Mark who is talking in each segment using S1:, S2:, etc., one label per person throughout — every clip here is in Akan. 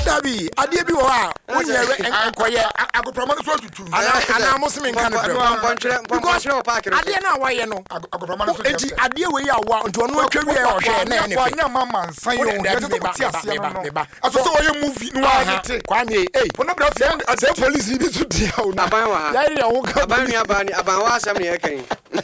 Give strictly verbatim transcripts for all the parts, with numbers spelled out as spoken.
S1: Dabi, Adi bi wa. When you enkoye
S2: agoprama so tutu.
S1: Ana ana muslim kan no. Because Adi na wa ye no.
S2: Agoprama so.
S1: Enti Adi we ya wa nto no atwa wi e o hwe na ne fe.
S2: Nya mama nsan yo. Ye se ko ti ase no. Aso so oye movie no wa te.
S1: Kwame eh.
S2: Pono bra fi
S1: ase police bi tu dia o na.
S3: Aban wa.
S1: Ya ri o ka.
S3: Aban nua ba ni aban wa asam ne ye kan.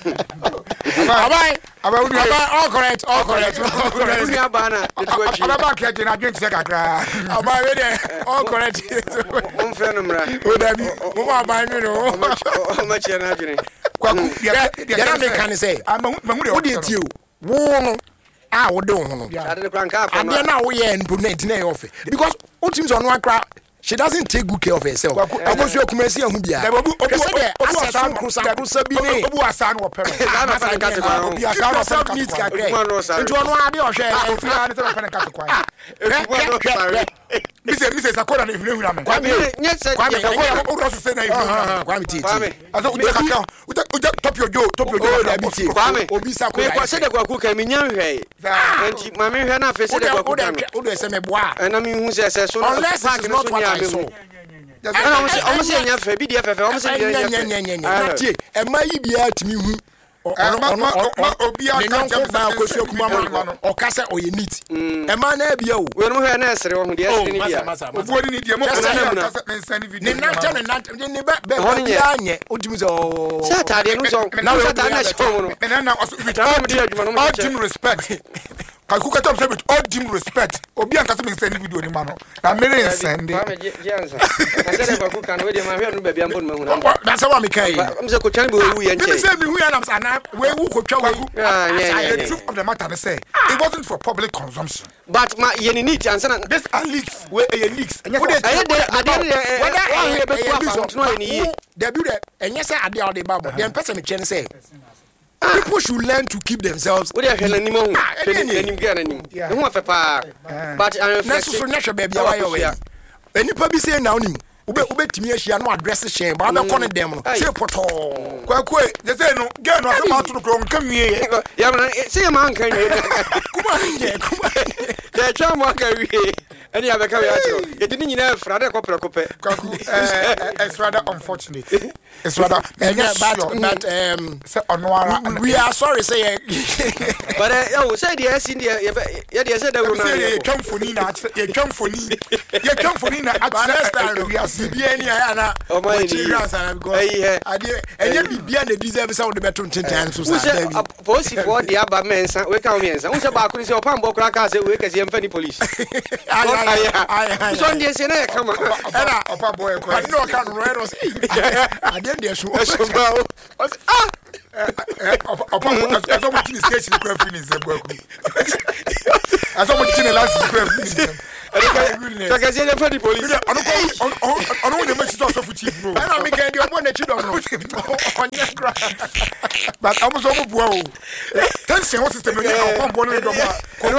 S1: Aban
S2: aban unu
S1: aban all correct all correct.
S3: Nua ba na etu achi.
S2: Aban ka je na dwen se kakra.
S1: Aban we dey all correct.
S3: On fe no mra.
S1: O Dabi, mo ma aban mi no.
S3: O ma che na adwene.
S2: Kwaku
S1: ya na me kan say.
S2: Mahu de
S1: wo dey tie o. Wo no a wo de wo no.
S3: Ade ne plan ka fa no.
S1: Ade na wo ye npo na ntina e ofe. Because o teams on one cra she doesn't take good care of herself. Akosu akumasi ahu bia.
S2: Obu obu
S1: obu asan krusa krusa bi ni.
S2: Obu asan wo pere.
S3: Na fa ka te kwa.
S2: Obi asan wo
S1: self needs ka kre. Nti ono ade o hwe.
S2: Ofi na ne se pere ka te kwa.
S3: Sorry.
S2: Mise mise sakoda na ifle hura me.
S1: Kwame
S3: nye se
S2: Kwame o ro so se na ifle.
S1: Kwame titi.
S2: Aso ude kaka. Ude ude top your jo, top your jo
S1: da bi ti.
S3: Kwame
S1: Obi sakoda.
S3: Me kwa se de kwa ku ka me nya hwe. Enti ma me hwe na fe se de kwa ku ka.
S1: O de se me boa.
S3: Na me hu se se so no.
S1: Unless it's not what I saw.
S3: Ana mo se o mo se nya fe bi de fe fe o mo se de nya
S1: fe. Tie, e ma yi bia timi hu.
S2: Ono obi aka
S1: je ba akosu akuma ma o ka se o ye neat. E ma na bia o.
S3: We no hwe na esere wo hu de esere ni bia.
S2: Obuodi ni de mo ko na ka se send video.
S1: Ni na tane na ni be be bia nye o timi so.
S3: Se atade no so. Na we atade na show no.
S2: Na na o so bi
S3: ta mo de adwuma no mo.
S2: All due respect. Ka ku ka top say with all due respect. Obi an ka se me send video ni ma no. Na mere send.
S3: Ba me je answer. Na se de ba ku kan we de ma hwe no ba bia mbon ma hu na.
S1: Na se wa me kai.
S3: Am se ko chan be wu ye nche.
S1: Me say me hu ya na sana we wu ko twa we.
S3: Ah yeah.
S2: The truth of the matter is say it wasn't for public consumption.
S3: But ma ye ni need answer na
S2: this are leaks we a leaks.
S3: Aye de ade de whether I be ku afa no ni ye.
S1: There be the enye say ade all the babo. Dem person me chen say people should learn to keep themselves.
S3: We dey hwe nanim hu. Nanim ga nanim. E hu afa pa. But I
S1: na so so na hwe ba bia wa yo we. Enipa bi say na onim. Ube ube timi ahia no address share ba be ko ne dem no. Say poto.
S2: Kwaku e say no get no so ma to no nka wie.
S3: Ya na say ma nka wie.
S1: Kuma nje kuma.
S3: Ya twa mo aka wie. Any abeka we achiro. Ye di nyina fra de kopre kope.
S2: Kwaku eh it's rather unfortunate. It's rather
S1: but but um
S2: say onwara
S1: we are sorry say
S3: but eh say the S in the ye the say the ro na.
S2: Say come for ni na ye come for ni. Ye come for ni na at we are
S1: bibia ni ana
S3: o ma ni
S1: because ade enye bibia na deserve say we beto ntentan so sa
S3: da bi police for the aba mensa we kan mensa we say ba akuri say opan bo kura ka say we kase yemfa ni police ai ai so ndie say na kama
S2: era opan bo e kwa
S1: no kan no ero say ade de so
S2: ah opan bo aso mo kini station kwa free ni ze bo aku aso mo kini last kwa free ni
S3: Because you never the police.
S2: I don't I don't want to make sure so for chief bro.
S1: I don't make any of one chief no. On your ground.
S2: But I was over bro. Tension what system you on born in the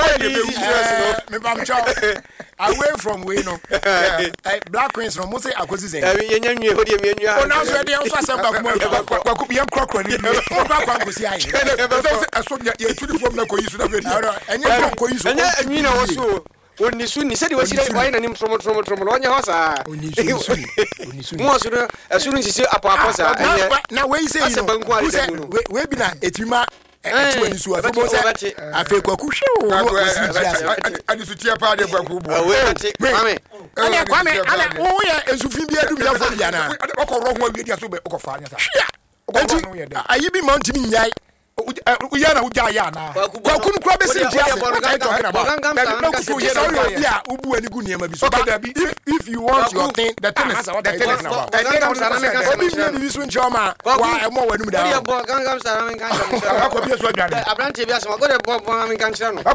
S1: me bam chow. Away from we no. Black Queens from Mose Akosi say.
S3: Eh yen nwie ho de me nwa.
S1: Oh now so dey answer say back mo.
S2: Ba ku bi am kwakwa ni.
S1: O ba kwa Akosi ayi.
S2: So ye tudi form na ko yisu na be.
S1: Enye ko yisu.
S3: Enye enwi na wo so. Oni su ni se de wasire why na nim tromo tromo tromo onya ho sa
S1: oni su oni su
S3: mo so no asuru nsisi apo apo sa enye
S1: na we say you know we be na etima eti wani su afi mo say afi kwaku hwe o
S2: ani su tia pa de kwaku bo
S3: we ati kwame
S1: ana kwame ana wo ya esufin bi adum ya fo bia na
S2: okoro ho awie dia so be okofa anya sa
S1: enti ayi bi mount mi nyai uya na uja ya na kwaku nu kwa be si dia se what talking about na ku so ye na bia ubu ani gu niam bi so if if you want your thing the thing is the thing is about obi bi ni so nchoma wa emo wanu da
S3: ya bo gangam sara men kan
S2: akọ bi so adwane
S3: abrante bi asema go de bo bo men kan chira no